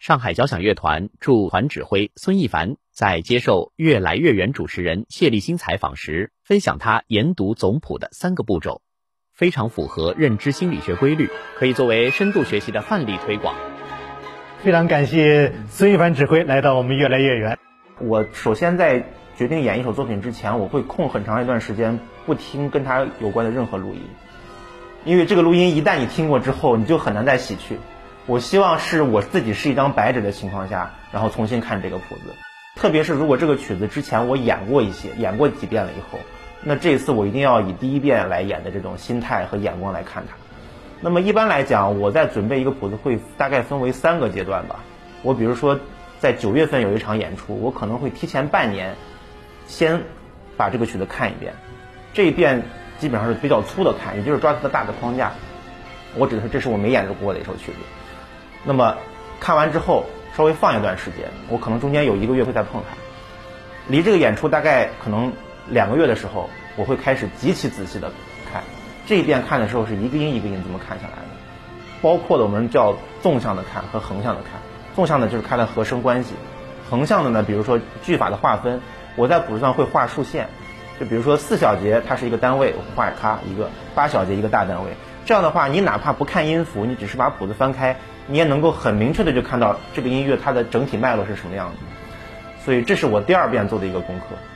上海交响乐团驻团指挥孙一凡在接受越来越远主持人谢立新采访时，分享他研读总谱的3个步骤，非常符合认知心理学规律，可以作为深度学习的范例推广。 非常感谢孙一凡指挥来到我们越来越远。 我首先在决定演一首作品之前，我会空很长一段时间不听跟它有关的任何录音，因为这个录音一旦你听过之后，你就很难再洗去。我希望是我自己是一张白纸的情况下，然后重新看这个谱子。特别是如果这个曲子之前我演过几遍了以后，那这一次我一定要以第一遍来演的这种心态和眼光来看它。那么一般来讲，我在准备一个谱子会大概分为3个阶段吧。我比如说在9月份有一场演出，我可能会提前半年先把这个曲子看一遍，这一遍基本上是比较粗的看，也就是抓它的大的框架。我指的是这是我没演过的一首曲子。那么看完之后稍微放一段时间，我可能中间有1个月会再碰它。离这个演出大概可能2个月的时候，我会开始极其仔细的看。这一遍看的时候是一个音一个音这么看下来的，包括的我们叫纵向的看和横向的看。纵向的就是看它和声关系，横向的呢，比如说句法的划分，我在谱子上会画竖线，就比如说4小节它是一个单位，我画它一个；8小节一个大单位。这样的话，你哪怕不看音符，你只是把谱子翻开，你也能够很明确的就看到这个音乐它的整体脉络是什么样子。所以这是我第2遍做的一个功课。